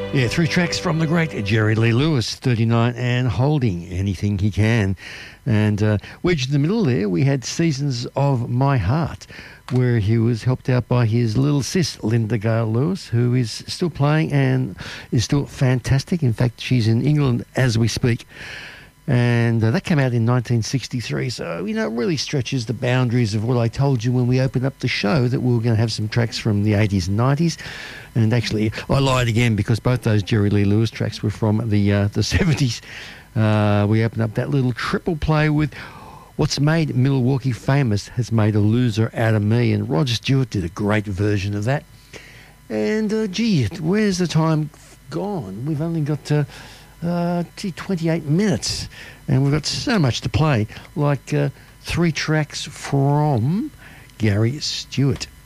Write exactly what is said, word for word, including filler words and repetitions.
Yeah, three tracks from the great Jerry Lee Lewis, thirty-nine, and Holding Anything He Can. And uh, wedged in the middle there, we had Seasons of My Heart, where he was helped out by his little sis, Linda Gale Lewis, who is still playing and is still fantastic. In fact, she's in England as we speak. And uh, that came out in nineteen sixty-three. So, you know, it really stretches the boundaries of what I told you when we opened up the show, that we were going to have some tracks from the eighties and nineties. And actually, I lied again, because both those Jerry Lee Lewis tracks were from the uh, the seventies. Uh, we opened up that little triple play with What's Made Milwaukee Famous Has Made a Loser Out of Me. And Roger Stewart did a great version of that. And, uh, gee, where's the time gone? We've only got... Uh, Uh, twenty-eight minutes, and we've got so much to play, like uh, three tracks from Gary Stewart.